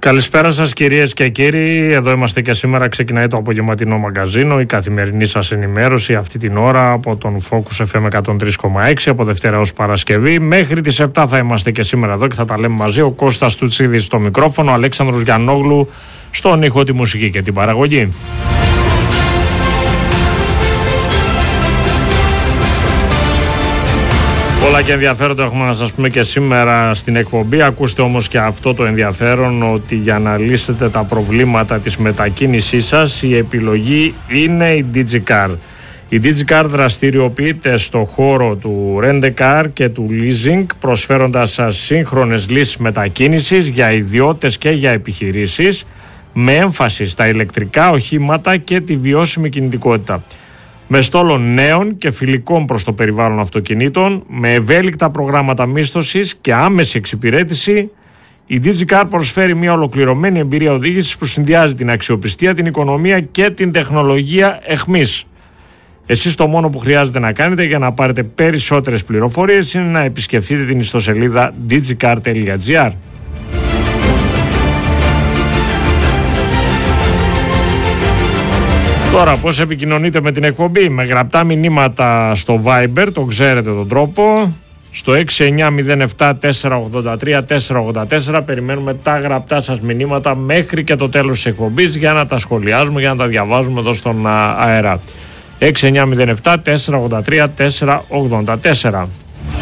Καλησπέρα σας κυρίες και κύριοι, εδώ είμαστε και σήμερα. Ξεκινάει το απογευματινό μαγκαζίνο, η καθημερινή σας ενημέρωση αυτή την ώρα από τον Focus FM 103,6 από Δευτέρα ως Παρασκευή. Μέχρι τις 7 θα είμαστε και σήμερα εδώ και θα τα λέμε μαζί. Ο Κώστας Τουτσίδης στο μικρόφωνο, ο Αλέξανδρος Γιαννόγλου στον ήχο, τη μουσική και την παραγωγή. Πολλά και ενδιαφέροντα έχουμε να σας πούμε και σήμερα στην εκπομπή. Ακούστε όμως και αυτό το ενδιαφέρον, ότι για να λύσετε τα προβλήματα της μετακίνησής σας η επιλογή είναι η DigiCar. Η DigiCar δραστηριοποιείται στο χώρο του Rent-A-Car και του Leasing, προσφέροντας σας σύγχρονες λύσεις μετακίνησης για ιδιώτες και για επιχειρήσεις, με έμφαση στα ηλεκτρικά οχήματα και τη βιώσιμη κινητικότητα. Με στόλο νέων και φιλικών προς το περιβάλλον αυτοκινήτων, με ευέλικτα προγράμματα μίσθωσης και άμεση εξυπηρέτηση, η DigiCar προσφέρει μια ολοκληρωμένη εμπειρία οδήγησης που συνδυάζει την αξιοπιστία, την οικονομία και την τεχνολογία εχμής. Εσείς το μόνο που χρειάζεται να κάνετε για να πάρετε περισσότερες πληροφορίες είναι να επισκεφτείτε την ιστοσελίδα digicar.gr. Τώρα, πώς επικοινωνείτε με την εκπομπή? Με γραπτά μηνύματα στο Viber, το ξέρετε τον τρόπο, στο 6907-483-484. Περιμένουμε τα γραπτά σας μηνύματα μέχρι και το τέλος της εκπομπής για να τα σχολιάζουμε, για να τα διαβάζουμε εδώ στον αέρα. 6907-483-484.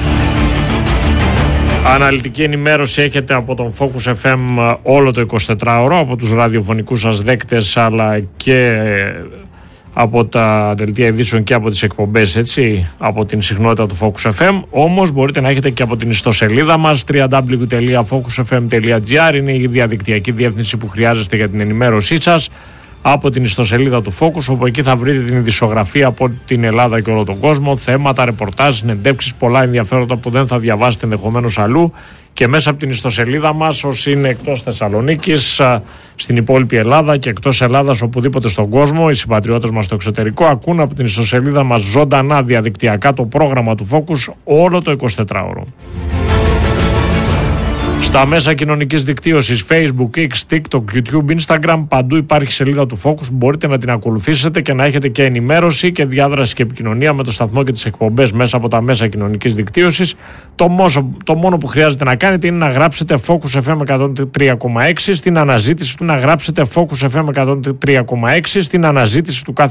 Αναλυτική ενημέρωση έχετε από τον Focus FM όλο το 24ωρο, από τους ραδιοφωνικούς σας δέκτες, αλλά και από τα δελτία ειδήσεων και από τις εκπομπές, έτσι, από την συχνότητα του Focus FM. Όμως μπορείτε να έχετε και από την ιστοσελίδα μας www.focusfm.gr. είναι η διαδικτυακή διεύθυνση που χρειάζεστε για την ενημέρωσή σας, από την ιστοσελίδα του Focus, όπου εκεί θα βρείτε την ειδησιογραφία από την Ελλάδα και όλο τον κόσμο, θέματα, ρεπορτάζ, συνεντεύξεις, πολλά ενδιαφέροντα που δεν θα διαβάσετε ενδεχομένως αλλού, και μέσα από την ιστοσελίδα μας, όσοι είναι εκτός Θεσσαλονίκης, στην υπόλοιπη Ελλάδα και εκτός Ελλάδας, οπουδήποτε στον κόσμο, οι συμπατριώτες μας στο εξωτερικό ακούν από την ιστοσελίδα μας ζωντανά διαδικτυακά το πρόγραμμα του Focus όλο το 24ωρο. Στα μέσα κοινωνικής δικτύωσης, Facebook, X, TikTok, YouTube, Instagram, παντού υπάρχει σελίδα του Focus. Μπορείτε να την ακολουθήσετε και να έχετε και ενημέρωση και διάδραση και επικοινωνία με το σταθμό και τις εκπομπές μέσα από τα μέσα κοινωνικής δικτύωσης. Το μόνο που χρειάζεται να κάνετε είναι να γράψετε Focus FM 103,6 στην αναζήτηση του, να γράψετε Focus FM 103,6 στην αναζήτηση του κάθε